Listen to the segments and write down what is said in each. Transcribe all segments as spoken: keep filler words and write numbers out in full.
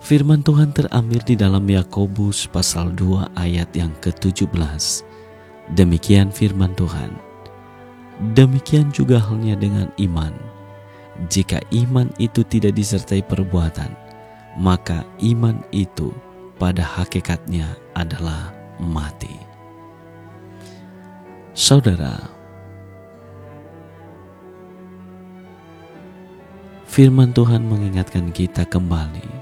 Firman Tuhan terambil di dalam Yakobus pasal dua ayat yang ketujuh belas. Demikian firman Tuhan. Demikian juga halnya dengan iman. Jika iman itu tidak disertai perbuatan, maka iman itu pada hakikatnya adalah mati. Saudara, firman Tuhan mengingatkan kita kembali.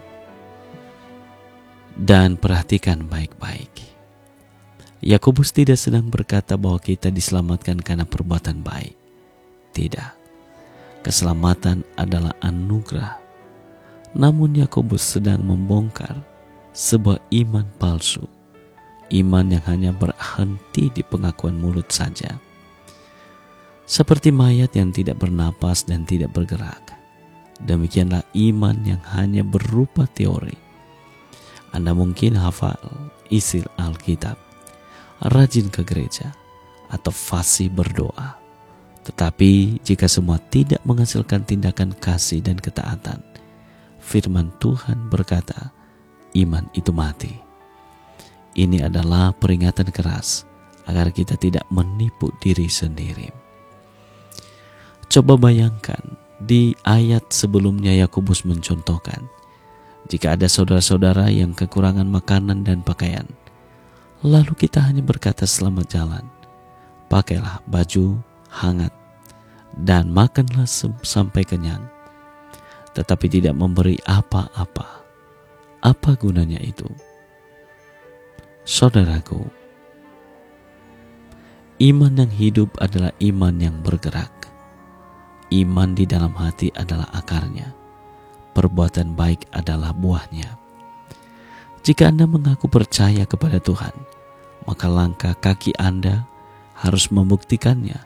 Dan perhatikan baik-baik. Yakobus tidak sedang berkata bahwa kita diselamatkan karena perbuatan baik. Tidak. Keselamatan adalah anugerah. Namun Yakobus sedang membongkar sebuah iman palsu. Iman yang hanya berhenti di pengakuan mulut saja. Seperti mayat yang tidak bernapas dan tidak bergerak. Demikianlah iman yang hanya berupa teori. Anda mungkin hafal isi Alkitab, rajin ke gereja, atau fasih berdoa. Tetapi jika semua tidak menghasilkan tindakan kasih dan ketaatan, firman Tuhan berkata, iman itu mati. Ini adalah peringatan keras agar kita tidak menipu diri sendiri. Coba bayangkan di ayat sebelumnya Yakobus mencontohkan, jika ada saudara-saudara yang kekurangan makanan dan pakaian, lalu kita hanya berkata selamat jalan, pakailah baju hangat dan makanlah sampai kenyang, tetapi tidak memberi apa-apa. Apa gunanya itu? Saudaraku, iman yang hidup adalah iman yang bergerak. Iman di dalam hati adalah akarnya. Perbuatan baik adalah buahnya. Jika Anda mengaku percaya kepada Tuhan, maka langkah kaki Anda harus membuktikannya.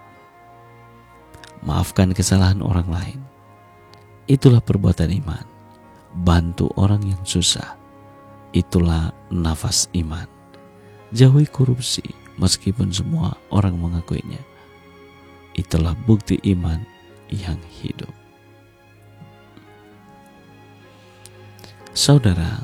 Maafkan kesalahan orang lain. Itulah perbuatan iman. Bantu orang yang susah. Itulah nafas iman. Jauhi korupsi meskipun semua orang mengakuinya. Itulah bukti iman yang hidup. Saudara,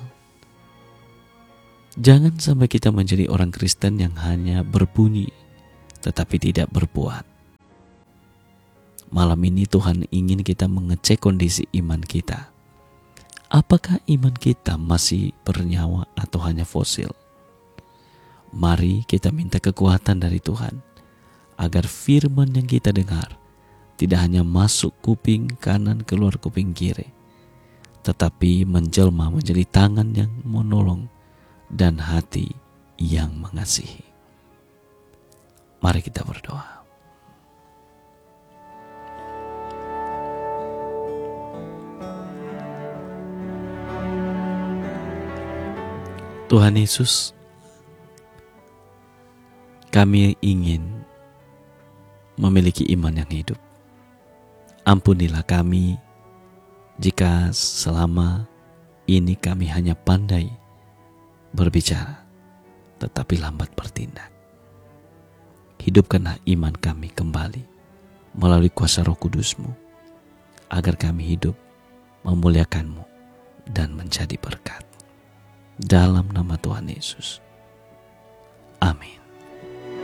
jangan sampai kita menjadi orang Kristen yang hanya berbunyi tetapi tidak berbuat. Malam ini Tuhan ingin kita mengecek kondisi iman kita. Apakah iman kita masih bernyawa atau hanya fosil? Mari kita minta kekuatan dari Tuhan agar firman yang kita dengar tidak hanya masuk kuping kanan keluar kuping kiri, tetapi menjelma menjadi tangan yang menolong dan hati yang mengasihi. Mari kita berdoa. Tuhan Yesus, kami ingin memiliki iman yang hidup. Ampunilah kami jika selama ini kami hanya pandai berbicara, tetapi lambat bertindak. Hidupkanlah iman kami kembali melalui kuasa Roh Kudus-Mu, agar kami hidup memuliakan-Mu dan menjadi berkat. Dalam nama Tuhan Yesus. Amin.